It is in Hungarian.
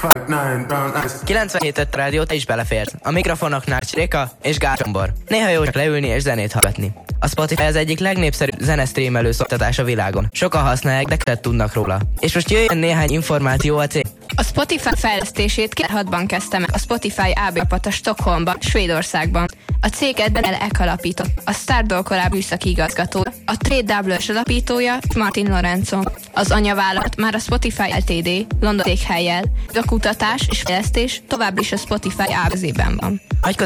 97 rádiót is beleférsz. A mikrofonoknál Réka és Gárcsombor. Néha jó csak leülni és zenét hallgatni. A Spotify az egyik legnépszerűbb zenestreamelő szolgáltatás a világon. Sokan használják, de kevet tudnak róla. És most jöjjön néhány információ a cég. A Spotify fejlesztését 2006-ban kezdte meg a Spotify AB csapat a Stockholmban, Svédországban. A céget Daniel Ek alapított, a Stardol korábbi műszaki igazgatója, a Trade W alapítója Martin Lorenzo. Az anyavállalat már a Spotify Ltd. London székhellyel, a kutatás és fejlesztés tovább is a Spotify AB-ben van.